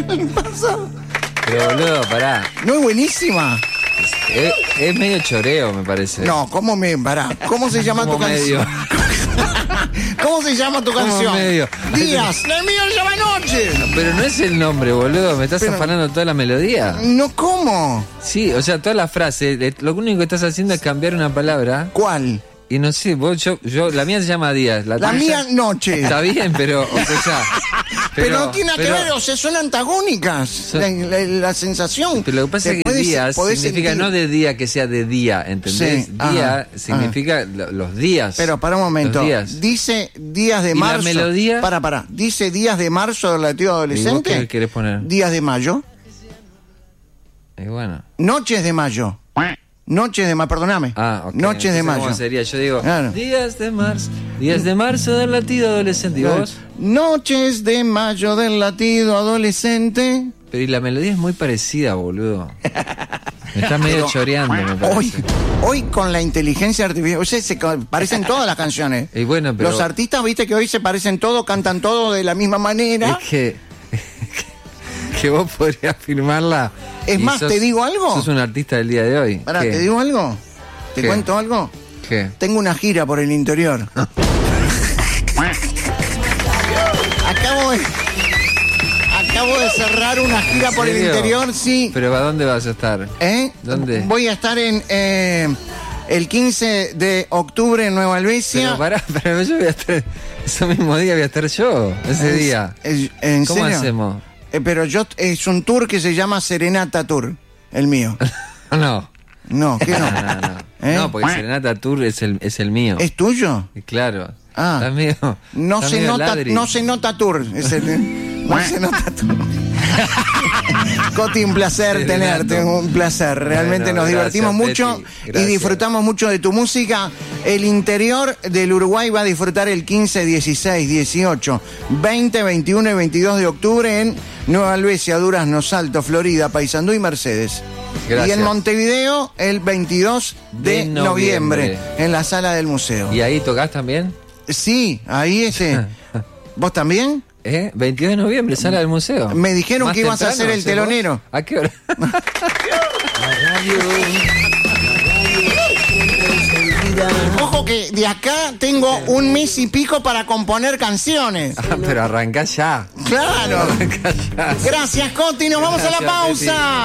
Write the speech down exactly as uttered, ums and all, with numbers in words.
el pasado. Pero boludo, pará. ¿No es buenísima? Es, es medio choreo, me parece. No, ¿cómo me...? Pará. ¿Cómo se llama tu canción? ¿Cómo se llama tu canción? Medio? Días. La mía se llama Noche. Pero no es el nombre, boludo. Me estás Pero... afanando toda la melodía. No, ¿cómo? Sí, o sea, toda la frase. Lo único que estás haciendo es cambiar una palabra. ¿Cuál? Y no sé, vos, yo, yo, la mía se llama Díaz. La, la tuya, mía, Noche. Está bien, pero, o sea... Pero, pero no tiene nada pero, que ver, o sea, son antagónicas. Son, la, la, la sensación. Pero lo que pasa es que podés, días podés significa sentir. No de día que sea de día, ¿entendés? Sí, día ajá, significa ajá. los días. Pero para un momento. Días. Dice días de ¿Y marzo. la melodía? Para, para. Dice días de marzo del latido adolescente. ¿Y vos qué querés poner? Días de mayo. Y bueno. Noches de mayo. Noches de mayo, perdóname. Ah, ok. Noches de mayo. ¿Cómo sería? Yo digo, claro. días de marzo, días de marzo del latido adolescente. ¿Y vos? Noches de mayo del latido adolescente. Pero y la melodía es muy parecida, boludo. Me está medio pero choreando, me parece. Hoy, hoy con la inteligencia artificial, o sea, se parecen todas las canciones. Y bueno, pero... Los artistas, viste que hoy se parecen todos, cantan todo de la misma manera. Es que... que vos podrías firmarla. Es más, sos, ¿te digo algo? Sos un artista del día de hoy. Pará, ¿Qué? ¿te digo algo? ¿Te ¿Qué? cuento algo? ¿Qué? Tengo una gira por el interior. Acabo de... Acabo de cerrar una gira por el interior, sí. ¿Pero a dónde vas a estar? ¿Eh? ¿Dónde? Voy a estar en... Eh, el quince de octubre en Nueva Helvecia. Pero pará, pero yo voy a estar... Ese mismo día voy a estar yo, ese ¿En, día. ¿En ¿Cómo serio? hacemos? Eh, pero yo... Es un tour que se llama Serenata Tour, el mío. No. No, ¿qué no? No, no, no. ¿Eh? No, porque Serenata Tour es el, es el mío. ¿Es tuyo? Y claro. Ah. Está medio, no, está se medio nota, ladri. no se nota Tour. Es el, no se nota Tour. Coti, un placer Sí, tenerte, Renato. un placer. Realmente Bueno, nos divertimos gracias, mucho Peti. y disfrutamos mucho de tu música. El interior del Uruguay va a disfrutar el quince, dieciséis, dieciocho, veinte, veintiuno y veintidós de octubre en Nueva Helvecia, Durazno, Salto, Florida, Paysandú y Mercedes. Gracias. Y en Montevideo el veintidós de, De noviembre, noviembre, en la sala del museo. ¿Y ahí tocás también? Sí, ahí ese. ¿Vos también? ¿Eh? veintidós de noviembre, sala del museo. Me dijeron ¿Más que ibas a temprano, ser el hacés telonero. vos? ¿A qué hora? Ojo que de acá tengo un mes y pico para componer canciones. Ah, pero arrancá ya. Claro. Arrancá ya. Gracias, Coti. Nos vamos a la Gracias, pausa. Peti.